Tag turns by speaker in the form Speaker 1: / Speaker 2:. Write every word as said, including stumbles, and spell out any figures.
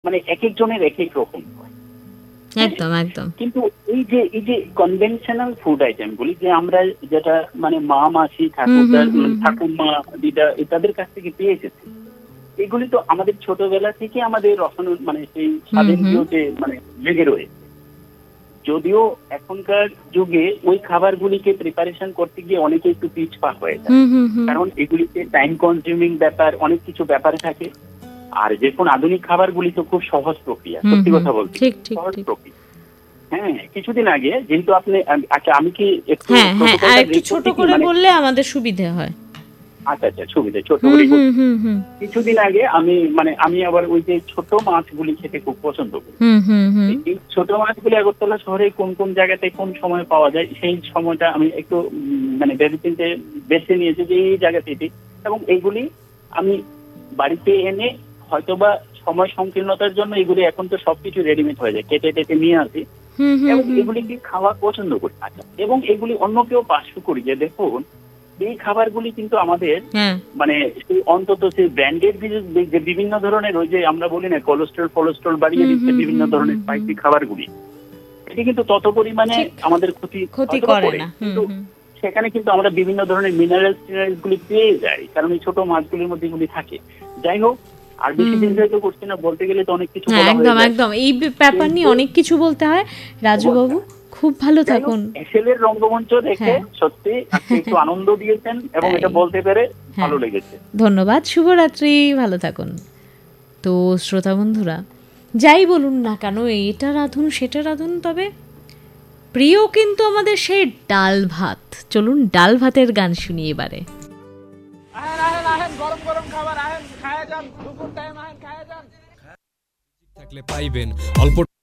Speaker 1: মানে এক একজনের এক এক রকম হয়।
Speaker 2: একদম একদম।
Speaker 1: কিন্তু এই যে এই যে কনভেনশনাল ফুড আইটেম গুলি যে আমরা যেটা মানে মা মাসি ঠাকুরদার ঠাকুমা দিদা তাদের কাছ থেকে পেয়ে এসেছি, এগুলি তো আমাদের ছোটবেলা থেকে আমাদের রসন মানে সেই স্বাধীনতে মানে লেগে রয়েছে। যদিও এখনকার যুগে ওই খাবারগুলিকে প্রিপারেশন করতে গিয়ে অনেকে একটু পিছপা হয়ে যায়, কারণ এগুলিতে টাইম কনজিউমিং ব্যাপার অনেক কিছু ব্যাপার থাকে। আর দেখুন আধুনিক খাবারগুলি তো খুব সহজ প্রক্রিয়া, সত্যি কথা বলতে সহজ প্রক্রিয়া। হ্যাঁ, কিছুদিন আগে যেহেতু আপনি আচ্ছা আমি কি একটু
Speaker 2: ছোট করে বললে আমাদের সুবিধা হয়।
Speaker 1: আচ্ছা আচ্ছা সুবিধা ছোট করে। কিছুদিন আগে আমি মানে আমি আবার ওই যে ছোট মাছগুলি খেতে খুব পছন্দ করি। এই ছোট মাছগুলি আগরতলা শহরে কোন কোন জায়গাতে কোন সময় পাওয়া যায় সেই সময়টা আমি একটু মানে ভেবে চিন্তে বেছে নিয়েছি যে এই জায়গাতে, এবং এইগুলি আমি বাড়িতে এনে হয়তোবা সময় সংকীর্ণতার জন্য এগুলি এখন তো সবকিছু রেডিমেড হয়ে যায়, কেটে টেটে নিয়ে আসি এবং এগুলিকে খাওয়া পছন্দ করি। আচ্ছা, এবং এগুলি অন্য কেউ পার্শ্ব করি যে দেখুন এই খাবারগুলি কিন্তু আমাদের মানে অন্তত সেই ব্র্যান্ডেড যে বিভিন্ন ধরনের ওই যে আমরা বলি না কোলেস্ট্রল ফোলেস্ট্রল বাড়িয়ে দিচ্ছে বিভিন্ন ধরনের স্পাইসি খাবারগুলি, এটি কিন্তু তত পরিমাণে আমাদের ক্ষতি ক্ষতি করে না, কিন্তু সেখানে কিন্তু আমরা বিভিন্ন ধরনের মিনারেলস টিনারেলস গুলি পেয়ে যাই, কারণ এই ছোট মাছগুলির মধ্যে এগুলি থাকে। যাই হোক, আর বেশি দিন ধরে তো করছি না, বলতে গেলে তো অনেক কিছু বলা হয়ে যায়।
Speaker 2: একদম একদম, এই ব্যাপার নিয়ে অনেক কিছু বলতে হয়। রাজু বাবু খুব ভালো থাকুন।
Speaker 1: এসেলের রঙ্গমঞ্চ দেখে সত্যি আপনি একটু আনন্দ দিয়েছেন এবং এটা বলতে পেরে ভালো লেগেছে।
Speaker 2: ধন্যবাদ, শুভরাত্রি, ভালো থাকুন। তো শ্রোতা বন্ধুরা, যাই বলুন না কেন এটা রাঁধুন সেটা রাঁধুন, তবে প্রিয় কিন্তু আমাদের সেই ডাল ভাত। চলুন ডাল ভাতের গান শুনি এবারে।
Speaker 3: গরম গরম খাবার আহেন, খায়া যান, দুপুর টাইম আহেন, খায়া যান। থাকলে পাইবেন অল্প